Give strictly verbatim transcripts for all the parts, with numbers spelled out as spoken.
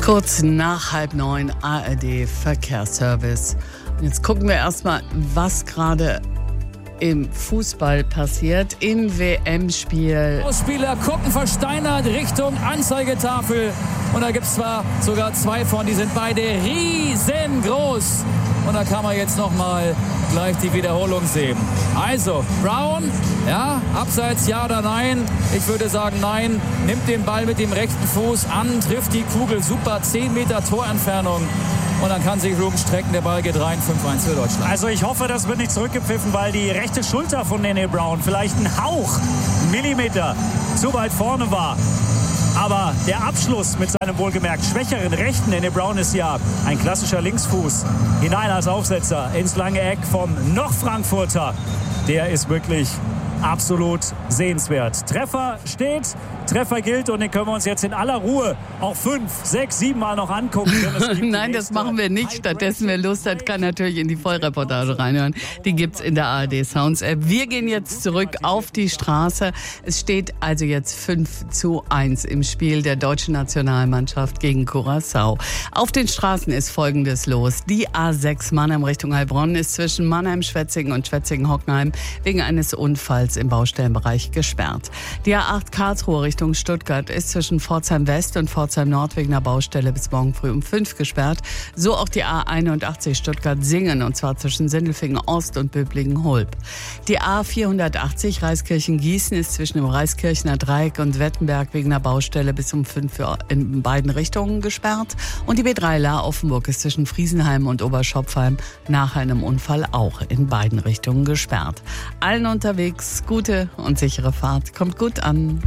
Kurz nach halb neun, A R D Verkehrsservice. Und jetzt gucken wir erstmal, was gerade im Fußball passiert, im W M-Spiel. Spieler gucken versteinert Richtung Anzeigetafel. Und da gibt es zwar sogar zwei von, die sind beide riesengroß. Und da kann man jetzt nochmal gleich die Wiederholung sehen. Also, Brown, ja, abseits ja oder nein? Ich würde sagen nein. Nimmt den Ball mit dem rechten Fuß an, trifft die Kugel, super, zehn Meter Torentfernung. Und dann kann sich Ruben strecken, der Ball geht rein, fünf eins für Deutschland. Also ich hoffe, das wird nicht zurückgepfiffen, weil die rechte Schulter von Nene Brown vielleicht ein Hauch, einen Millimeter zu weit vorne war. Aber der Abschluss mit seinem wohlgemerkt schwächeren rechten, Nene Brown ist ja ein klassischer Linksfuß, hinein als Aufsetzer ins lange Eck vom noch Frankfurter. Der ist wirklich absolut sehenswert. Treffer steht, Treffer gilt und den können wir uns jetzt in aller Ruhe auch fünf, sechs, sieben Mal noch angucken. Nein, das machen wir nicht. Stattdessen, wer Lust hat, kann natürlich in die Vollreportage reinhören. Die gibt's in der A R D Sounds App. Wir gehen jetzt zurück auf die Straße. Es steht also jetzt fünf zu eins im Spiel der deutschen Nationalmannschaft gegen Curaçao. Auf den Straßen ist Folgendes los. Die A sechs Mannheim Richtung Heilbronn ist zwischen Mannheim, Schwetzingen und Schwetzingen-Hockenheim wegen eines Unfalls im Baustellenbereich gesperrt. Die A acht Karlsruhe Richtung Stuttgart ist zwischen Pforzheim West und Pforzheim Nord wegen einer Baustelle bis morgen früh um fünf gesperrt. So auch die A einundachtzig Stuttgart-Singen, und zwar zwischen Sindelfingen Ost und Böblingen-Hulb. Die A vierhundertachtzig Reiskirchen-Gießen ist zwischen dem Reiskirchener Dreieck und Wettenberg wegen einer Baustelle bis um fünf Uhr in beiden Richtungen gesperrt. Und die B drei La-Offenburg ist zwischen Friesenheim und Oberschopfheim nach einem Unfall auch in beiden Richtungen gesperrt. Allen unterwegs gute und sichere Fahrt. Kommt gut an.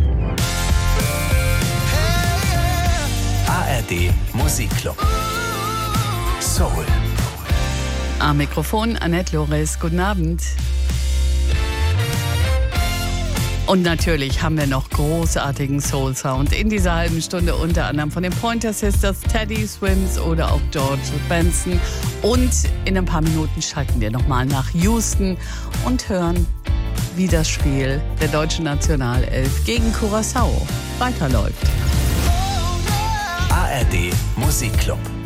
A R D Musikclub. Soul. Am Mikrofon Annette Loris. Guten Abend. Und natürlich haben wir noch großartigen Soul-Sound in dieser halben Stunde, unter anderem von den Pointer Sisters, Teddy Swims oder auch George Benson. Und in ein paar Minuten schalten wir nochmal nach Houston und hören, wie das Spiel der deutschen Nationalelf gegen Curaçao weiterläuft. A R D Musikclub.